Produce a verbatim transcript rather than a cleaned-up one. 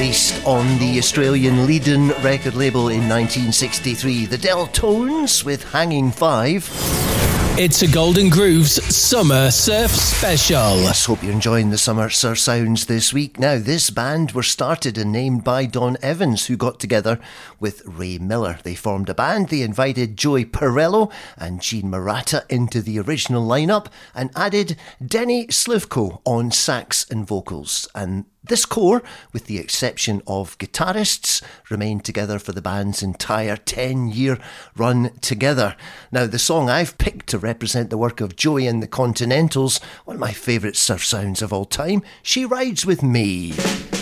Released on the Australian Leiden record label in nineteen sixty-three, the Deltones with Hanging Five. It's a Golden Grooves Summer Surf Special. Let's hope you're enjoying the summer surf sounds this week. Now, this band were started and named by Don Evans, who got together with Ray Miller. They formed a band, they invited Joey Perello and Gene Maratta into the original lineup and added Denny Slivko on sax and vocals. And this core, with the exception of guitarists, remained together for the band's entire ten-year run together. Now, the song I've picked to represent the work of Joey and the Continentals, one of my favourite surf sounds of all time, She Rides With Me.